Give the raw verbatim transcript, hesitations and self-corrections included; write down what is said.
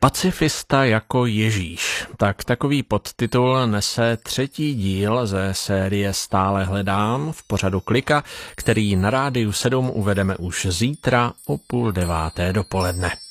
Pacifista jako Ježíš. Tak takový podtitul nese třetí díl ze série Stále hledám v pořadu Klika, který na Rádiu sedm uvedeme už zítra o půl deváté dopoledne.